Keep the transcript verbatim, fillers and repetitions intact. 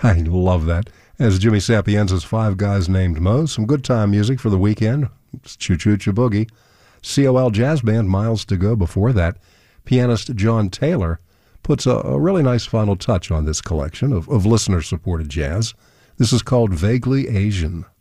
I love that. As Jimmy Sapienza's Five Guys Named Mo, some good time music for the weekend. It's Choo Choo Choo Boogie. C O L Jazz Band, Miles to Go before that. Pianist John Taylor puts a, a really nice final touch on this collection of, of listener-supported jazz. This is called Vaguely Asian.